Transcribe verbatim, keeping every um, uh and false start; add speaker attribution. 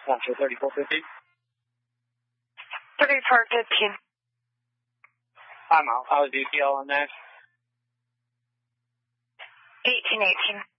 Speaker 1: Central thirty-four fifty.
Speaker 2: thirty-four fifteen.
Speaker 1: I'm out. How was the E T L on that?
Speaker 2: eighteen eighteen.